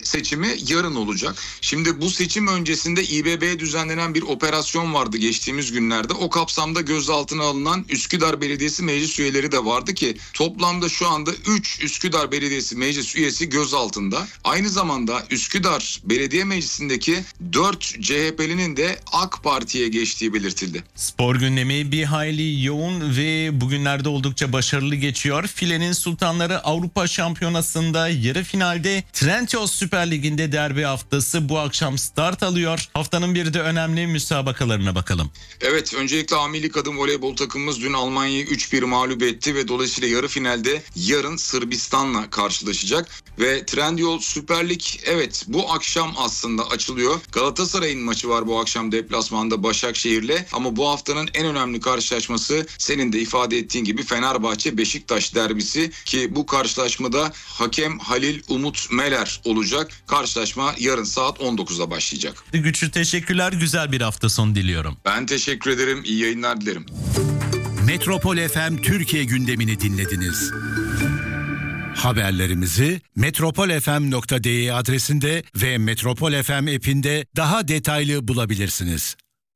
seçimi yarın olacak. Şimdi bu seçim öncesinde İBB'ye düzenlenen bir operasyon vardı geçtiğimiz günlerde. O kapsamda gözaltına alınan Üsküdar Belediyesi meclis üyeleri de vardı ki toplamda şu anda 3 Üsküdar Belediyesi meclis üyesi gözaltında. Aynı zamanda Üsküdar Belediye Meclisi'ndeki 4 CHP'linin de AK Parti'ye geçtiği belirtildi. Spor gündemi bir hayli yoğun ve bugünlerde oldukça başarılı geçiyor. Filenin Sultanları Avrupa Şampiyonası'nda yarı finalde Trendyol Süper Ligi'nde derbi haftası bu akşam start alıyor. Haftanın bir de önemli müsabakalarına bakalım. Evet, öncelikle A Milli Kadın Voleybol takımımız dün Almanya'yı 3-1 mağlup etti ve dolayısıyla yarı finalde yarın Sırbistan'la karşılaşacak. Ve Trendyol Süper Lig bu akşam aslında açılıyor. Galatasaray'ın maçı var bu akşam deplasmanda Başakşehir'le ama bu haftanın en önemli karşılaşması senin de ifade ettiğin gibi Fenerbahçe-Beşiktaş derbisi ki bu karşılaşmada hakem Halil Umut Meler olacak. Karşılaşma yarın saat 19'da başlayacak. Güçlü teşekkürler, güzel bir hafta sonu diliyorum. Ben teşekkür ederim, iyi yayınlar dilerim. Metropol FM Türkiye gündemini dinlediniz. Haberlerimizi metropolfm.de adresinde ve Metropol FM app'inde daha detaylı bulabilirsiniz.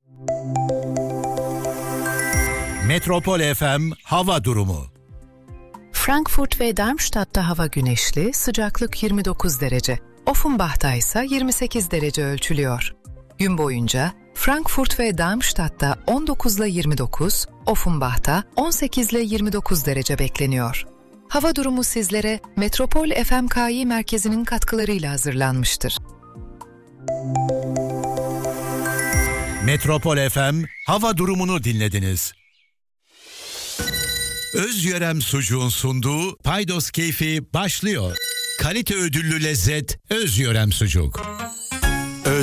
Metropol FM hava durumu. Frankfurt ve Darmstadt'ta hava güneşli, sıcaklık 29 derece. Offenbach'ta ise 28 derece ölçülüyor. Gün boyunca Frankfurt ve Darmstadt'ta 19 ile 29, Offenbach'ta 18 ile 29 derece bekleniyor. Hava durumu sizlere Metropol FMKİ merkezinin katkılarıyla hazırlanmıştır. Metropol FM hava durumunu dinlediniz. Özyörem Sucuğun sunduğu Paydos Keyfi başlıyor. Kalite ödüllü lezzet Özyörem Sucuk.